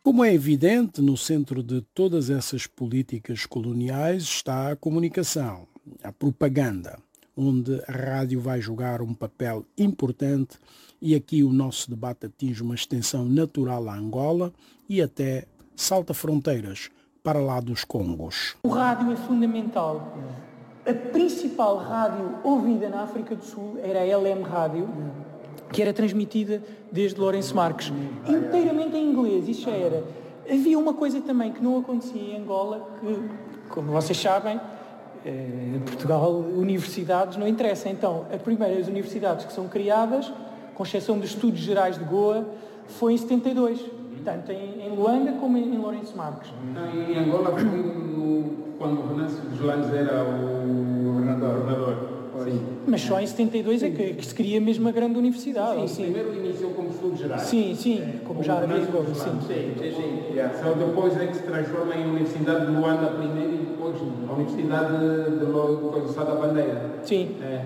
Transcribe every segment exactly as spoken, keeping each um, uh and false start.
Como é evidente, no centro de todas essas políticas coloniais está a comunicação, a propaganda, onde a rádio vai jogar um papel importante e aqui o nosso debate atinge uma extensão natural à Angola e até salta fronteiras para lá dos Congos. O rádio é fundamental. A principal rádio ouvida na África do Sul era a L M Rádio, que era transmitida desde Lourenço Marques, inteiramente em inglês, isso já era. Havia uma coisa também que não acontecia em Angola, que, como vocês sabem, em Portugal, universidades não interessa. Então, as primeiras universidades que são criadas, com exceção dos Estudos Gerais de Goa, foi em setenta e dois, tanto em, em Luanda como em, em Lourenço Marques. Em Angola foi no, quando o Venâncio dos Lanhos era o governador. governador. Sim. Mas só em setenta e dois é que, que se cria mesmo a grande universidade. Sim, assim. Primeiro iniciou como Estudos Gerais. Sim, sim, como já havia sim. Sim, sim, sim. Yeah. Só depois é que se transforma em Universidade de Luanda primeiro e depois a Universidade de, de, de Sá da Bandeira. Sim. É.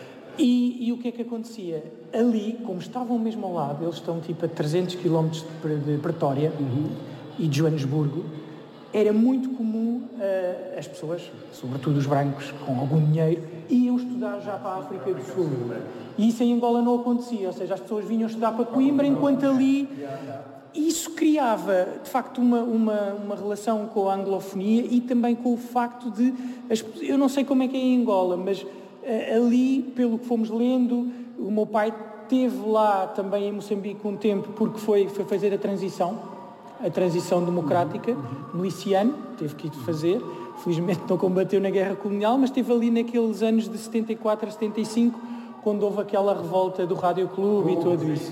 E, e o que é que acontecia? Ali, como estavam mesmo ao lado, eles estão tipo a trezentos quilómetros de Pretória uhum. e de Joanesburgo, era muito comum uh, as pessoas, sobretudo os brancos com algum dinheiro, iam estudar já para a África do Sul. E isso em Angola não acontecia, ou seja, as pessoas vinham estudar para Coimbra, enquanto ali... Isso criava, de facto, uma, uma, uma relação com a anglofonia e também com o facto de... As, eu não sei como é que é em Angola, mas uh, ali, pelo que fomos lendo, o meu pai esteve lá também em Moçambique um tempo porque foi, foi fazer a transição, a transição democrática, miliciano, teve que ir fazer, felizmente não combateu na guerra colonial, mas esteve ali naqueles anos de setenta e quatro a setenta e cinco, quando houve aquela revolta do Rádio Clube e tudo isso.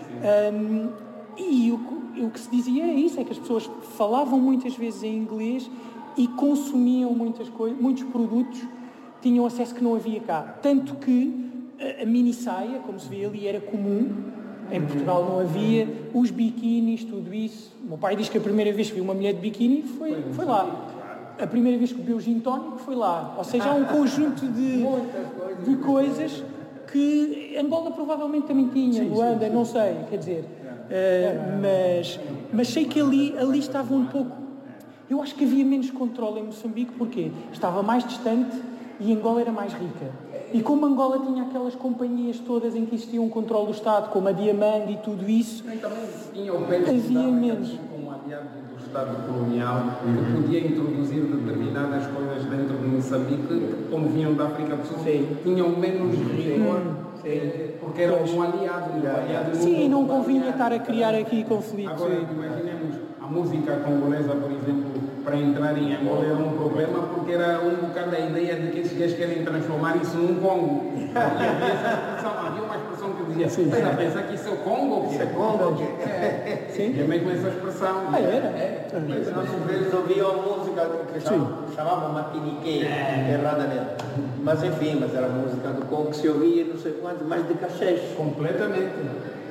Um, e o, o que se dizia é isso, é que as pessoas falavam muitas vezes em inglês e consumiam muitas coisas, muitos produtos, tinham acesso que não havia cá. Tanto que a, a mini saia, como se vê ali, era comum. Em Portugal não havia, os biquinis, tudo isso. O meu pai diz que a primeira vez que viu uma mulher de biquíni foi, foi lá. A primeira vez que bebeu gin tónico foi lá. Ou seja, há um conjunto de, de coisas que Angola provavelmente também tinha, Luanda, não sei, quer dizer. Uh, mas, mas sei que ali, ali estava um pouco... Eu acho que havia menos controle em Moçambique, porque estava mais distante e Angola era mais rica. E como Angola tinha aquelas companhias todas em que existia um controle do Estado, como a Diamante e tudo isso, e também tinha o peso havia menos. Como aliado do Estado colonial, que podia introduzir determinadas coisas dentro de Moçambique, que, como vinham da África do Sul, sim. tinham menos rigor, porque era um aliado. Um aliado sim, e não convinha estar a criar aqui conflitos. Agora, imaginemos, a música congolesa, por exemplo, para entrar em Angola era um problema porque era um bocado a ideia de que esses gajos querem transformar isso num Congo. E havia essa expressão, havia uma expressão que dizia, sim, sim. Pensa que isso é o Congo? Isso é Congo? É. Sim. E é mesmo essa expressão. Ah, era? É. É. Mas nossos velhos ouviam a música que chamavam, chamavam matinique, é. erradamente. Mas enfim, mas era a música do Congo que se ouvia, não sei quantos, mais de cachês. Completamente.